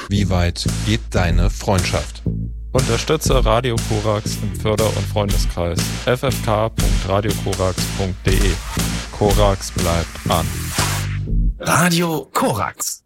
Wie weit geht deine Freundschaft? Unterstütze Radio Korax im Förder- und Freundeskreis ffk.radiokorax.de. Korax bleibt an. Radio Korax.